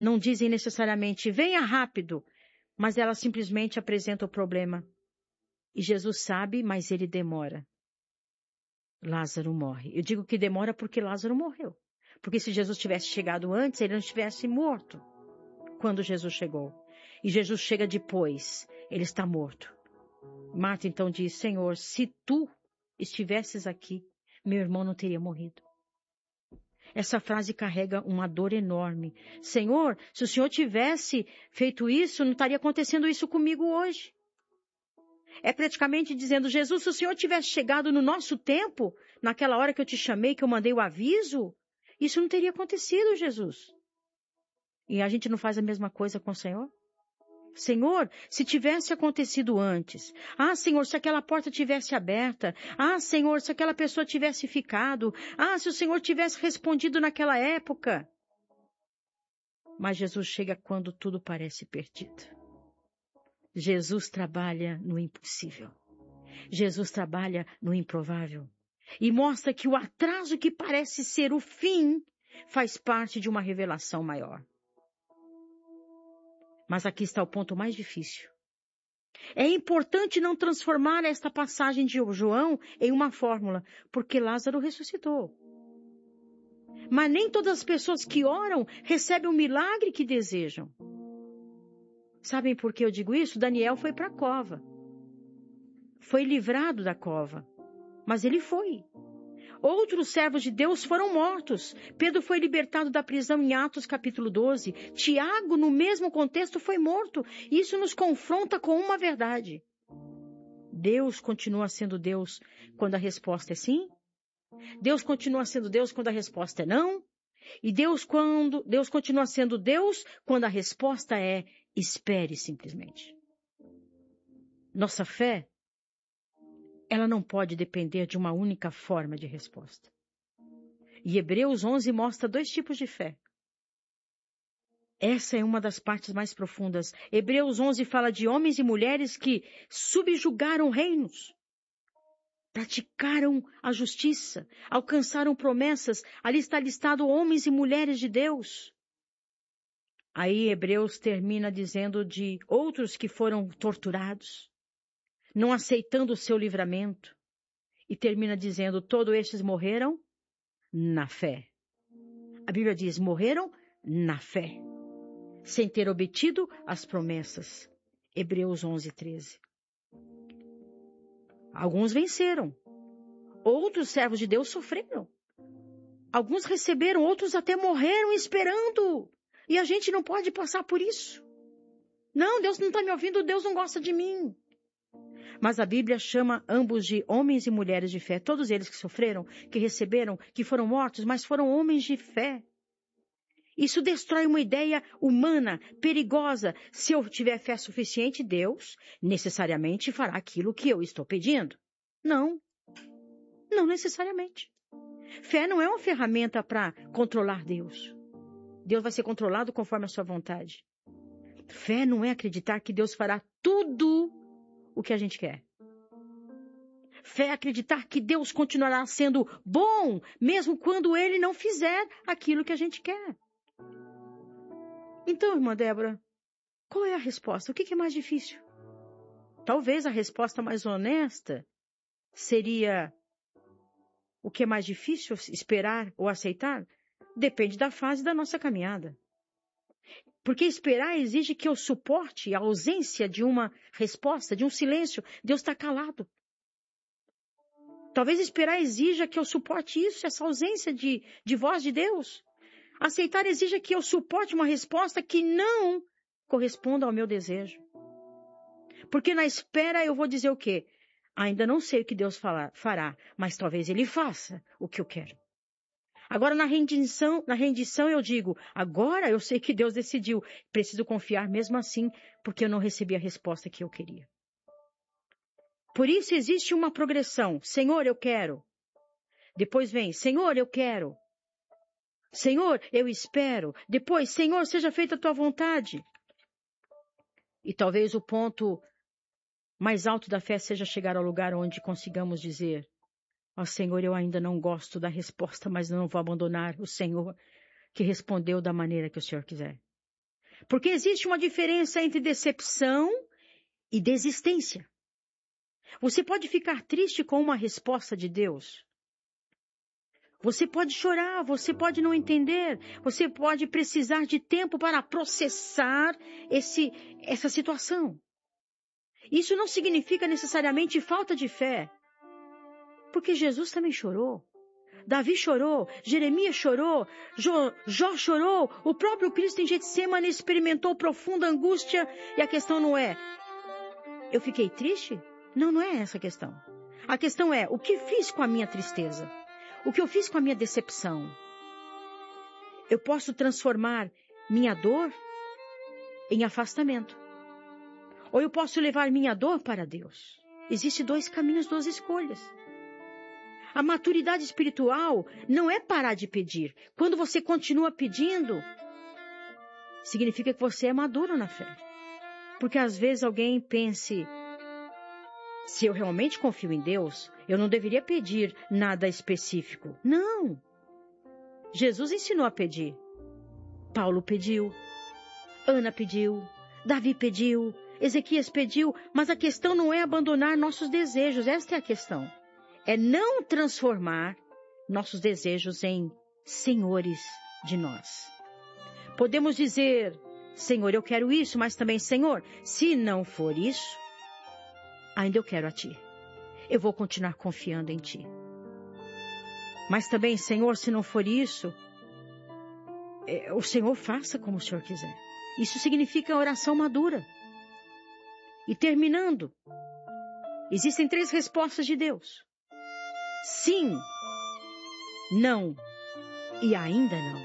não dizem necessariamente, venha rápido, mas elas simplesmente apresentam o problema. E Jesus sabe, mas ele demora. Lázaro morre. Eu digo que demora porque Lázaro morreu. Porque se Jesus tivesse chegado antes, ele não estivesse morto quando Jesus chegou. E Jesus chega depois, ele está morto. Marta então diz, Senhor, se tu estivesses aqui, meu irmão não teria morrido. Essa frase carrega uma dor enorme. Senhor, se o Senhor tivesse feito isso, não estaria acontecendo isso comigo hoje. É praticamente dizendo, Jesus, se o Senhor tivesse chegado no nosso tempo, naquela hora que eu te chamei, que eu mandei o aviso, isso não teria acontecido, Jesus. E a gente não faz a mesma coisa com o Senhor? Senhor, se tivesse acontecido antes. Ah, Senhor, se aquela porta tivesse aberta. Ah, Senhor, se aquela pessoa tivesse ficado. Ah, se o Senhor tivesse respondido naquela época. Mas Jesus chega quando tudo parece perdido. Jesus trabalha no impossível. Jesus trabalha no improvável. E mostra que o atraso que parece ser o fim faz parte de uma revelação maior. Mas aqui está o ponto mais difícil. É importante não transformar esta passagem de João em uma fórmula, porque Lázaro ressuscitou. Mas nem todas as pessoas que oram recebem o milagre que desejam. Sabem por que eu digo isso? Daniel foi para a cova. Foi livrado da cova. Mas ele foi. Outros servos de Deus foram mortos. Pedro foi libertado da prisão em Atos capítulo 12. Tiago, no mesmo contexto, foi morto. Isso nos confronta com uma verdade. Deus continua sendo Deus quando a resposta é sim. Deus continua sendo Deus quando a resposta é não. E Deus continua sendo Deus quando a resposta é espere simplesmente. Nossa fé, ela não pode depender de uma única forma de resposta. E Hebreus 11 mostra 2 tipos de fé. Essa é uma das partes mais profundas. Hebreus 11 fala de homens e mulheres que subjugaram reinos, praticaram a justiça, alcançaram promessas. Ali está listado homens e mulheres de Deus. Aí Hebreus termina dizendo de outros que foram torturados, não aceitando o seu livramento. E termina dizendo, todos estes morreram na fé. A Bíblia diz, morreram na fé, sem ter obtido as promessas. Hebreus 11, 13. Alguns venceram. Outros servos de Deus sofreram. Alguns receberam, outros até morreram esperando. E a gente não pode passar por isso. Não, Deus não está me ouvindo, Deus não gosta de mim. Mas a Bíblia chama ambos de homens e mulheres de fé. Todos eles que sofreram, que receberam, que foram mortos, mas foram homens de fé. Isso destrói uma ideia humana, perigosa. Se eu tiver fé suficiente, Deus necessariamente fará aquilo que eu estou pedindo. Não. Não necessariamente. Fé não é uma ferramenta para controlar Deus. Deus vai ser controlado conforme a sua vontade. Fé não é acreditar que Deus fará tudo o que a gente quer. Fé é acreditar que Deus continuará sendo bom, mesmo quando Ele não fizer aquilo que a gente quer. Então, irmã Débora, qual é a resposta? O que é mais difícil? Talvez a resposta mais honesta seria o que é mais difícil, esperar ou aceitar? Depende da fase da nossa caminhada. Porque esperar exige que eu suporte a ausência de uma resposta, de um silêncio. Deus está calado. Talvez esperar exija que eu suporte isso, essa ausência de voz de Deus. Aceitar exija que eu suporte uma resposta que não corresponda ao meu desejo. Porque na espera eu vou dizer o quê? Ainda não sei o que Deus fará, mas talvez Ele faça o que eu quero. Agora na rendição eu digo, agora eu sei que Deus decidiu. Preciso confiar mesmo assim, porque eu não recebi a resposta que eu queria. Por isso existe uma progressão. Senhor, eu quero. Depois vem, Senhor, eu quero. Senhor, eu espero. Depois, Senhor, seja feita a tua vontade. E talvez o ponto mais alto da fé seja chegar ao lugar onde consigamos dizer, ó Senhor, eu ainda não gosto da resposta, mas não vou abandonar o Senhor que respondeu da maneira que o Senhor quiser. Porque existe uma diferença entre decepção e desistência. Você pode ficar triste com uma resposta de Deus. Você pode chorar, você pode não entender, você pode precisar de tempo para processar essa situação. Isso não significa necessariamente falta de fé, porque Jesus também chorou. Davi chorou, Jeremias chorou, Jó chorou, o próprio Cristo em Getsemane experimentou profunda angústia, e a questão não é, eu fiquei triste? Não, não é essa a questão. A questão é, o que fiz com a minha tristeza? O que eu fiz com a minha decepção? Eu posso transformar minha dor em afastamento. Ou eu posso levar minha dor para Deus. Existem 2 caminhos, 2 escolhas. A maturidade espiritual não é parar de pedir. Quando você continua pedindo, significa que você é maduro na fé. Porque às vezes alguém pense, se eu realmente confio em Deus, eu não deveria pedir nada específico. Não! Jesus ensinou a pedir. Paulo pediu, Ana pediu, Davi pediu, Ezequias pediu, mas a questão não é abandonar nossos desejos, esta é a questão. É não transformar nossos desejos em senhores de nós. Podemos dizer, Senhor, eu quero isso, mas também, Senhor, se não for isso, ainda eu quero a Ti. Eu vou continuar confiando em Ti. Mas também, Senhor, se não for isso, o Senhor faça como o Senhor quiser. Isso significa oração madura. E terminando, existem 3 respostas de Deus. Sim, não e ainda não.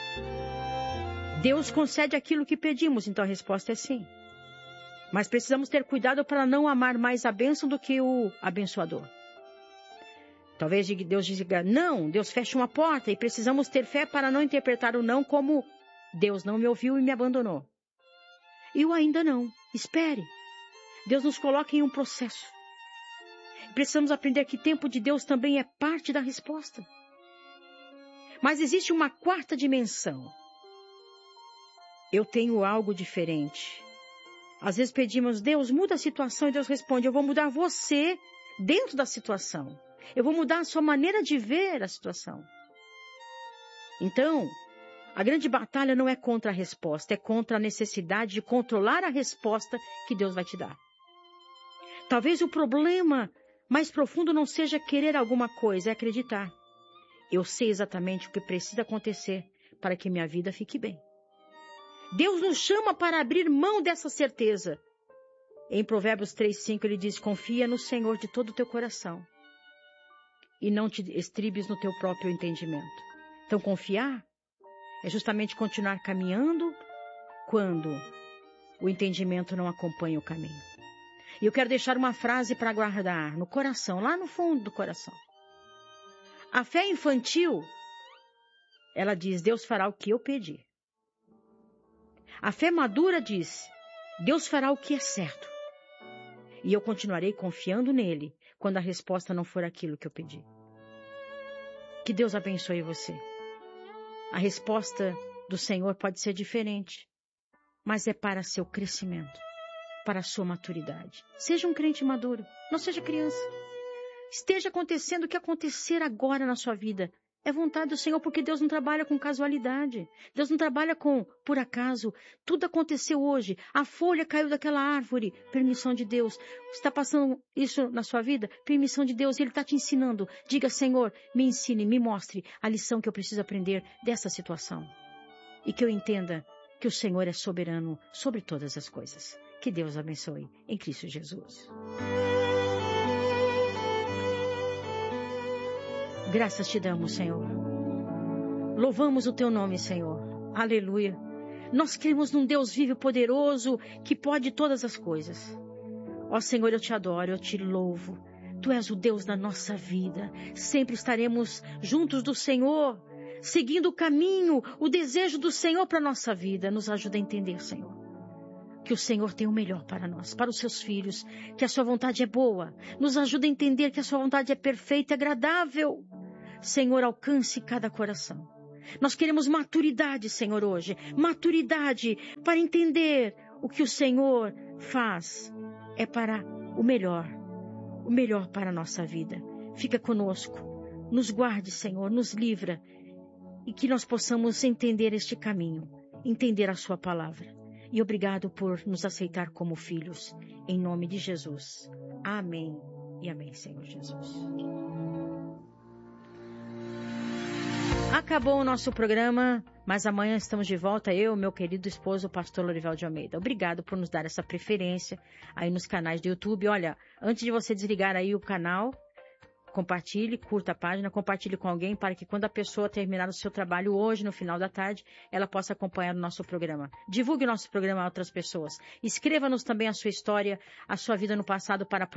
Deus concede aquilo que pedimos, então a resposta é sim. Mas precisamos ter cuidado para não amar mais a bênção do que o abençoador. Talvez Deus diga não, Deus fecha uma porta e precisamos ter fé para não interpretar o não como Deus não me ouviu e me abandonou. E o ainda não, espere. Deus nos coloca em um processo. Precisamos aprender que o tempo de Deus também é parte da resposta. Mas existe uma 4ª dimensão. Eu tenho algo diferente. Às vezes pedimos, Deus, muda a situação, e Deus responde, eu vou mudar você dentro da situação. Eu vou mudar a sua maneira de ver a situação. Então, a grande batalha não é contra a resposta, é contra a necessidade de controlar a resposta que Deus vai te dar. Talvez o problema mais profundo não seja querer alguma coisa, é acreditar. Eu sei exatamente o que precisa acontecer para que minha vida fique bem. Deus nos chama para abrir mão dessa certeza. Em Provérbios 3:5 ele diz, confia no Senhor de todo o teu coração e não te estribes no teu próprio entendimento. Então confiar é justamente continuar caminhando quando o entendimento não acompanha o caminho. E eu quero deixar uma frase para guardar no coração, lá no fundo do coração. A fé infantil, ela diz, Deus fará o que eu pedir. A fé madura diz, Deus fará o que é certo. E eu continuarei confiando nele quando a resposta não for aquilo que eu pedi. Que Deus abençoe você. A resposta do Senhor pode ser diferente, mas é para seu crescimento, para a sua maturidade. Seja um crente maduro, não seja criança. Esteja acontecendo o que acontecer agora na sua vida. É vontade do Senhor, porque Deus não trabalha com casualidade. Deus não trabalha com por acaso. Tudo aconteceu hoje. A folha caiu daquela árvore. Permissão de Deus. Você está passando isso na sua vida? Permissão de Deus. Ele está te ensinando. Diga, Senhor, me ensine, me mostre a lição que eu preciso aprender dessa situação. E que eu entenda que o Senhor é soberano sobre todas as coisas. Que Deus abençoe em Cristo Jesus. Graças te damos, Senhor. Louvamos o teu nome, Senhor. Aleluia. Nós cremos num Deus vivo e poderoso que pode todas as coisas. Ó Senhor, eu te adoro, eu te louvo. Tu és o Deus da nossa vida. Sempre estaremos juntos do Senhor, seguindo o caminho, o desejo do Senhor para a nossa vida. Nos ajuda a entender, Senhor, que o Senhor tem o melhor para nós, para os seus filhos, que a sua vontade é boa. Nos ajuda a entender que a sua vontade é perfeita e agradável. Senhor, alcance cada coração. Nós queremos maturidade, Senhor, hoje. Maturidade para entender o que o Senhor faz. É para o melhor para a nossa vida. Fica conosco. Nos guarde, Senhor, nos livra. E que nós possamos entender este caminho. Entender a sua palavra. E obrigado por nos aceitar como filhos. Em nome de Jesus. Amém e amém, Senhor Jesus. Acabou o nosso programa, mas amanhã estamos de volta, eu, meu querido esposo, o pastor Lorival de Almeida. Obrigado por nos dar essa preferência aí nos canais do YouTube. Olha, antes de você desligar aí o canal, compartilhe, curta a página, compartilhe com alguém para que quando a pessoa terminar o seu trabalho hoje, no final da tarde, ela possa acompanhar o nosso programa. Divulgue o nosso programa a outras pessoas. Escreva-nos também a sua história, a sua vida no passado para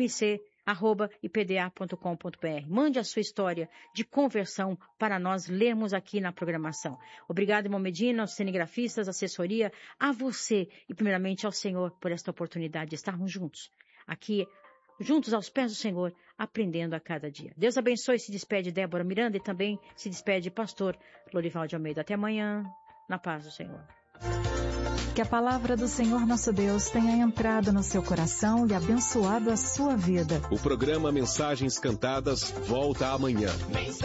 programamc@ipda.com.br. Mande a sua história de conversão para nós lermos aqui na programação. Obrigado, irmão Medina, aos cinegrafistas, assessoria, a você e primeiramente ao Senhor por esta oportunidade de estarmos juntos aqui, juntos aos pés do Senhor, aprendendo a cada dia. Deus abençoe, se despede Débora Miranda e também se despede pastor Lorival de Almeida. Até amanhã, na paz do Senhor. Que a palavra do Senhor nosso Deus tenha entrado no seu coração e abençoado a sua vida. O programa Mensagens Cantadas volta amanhã.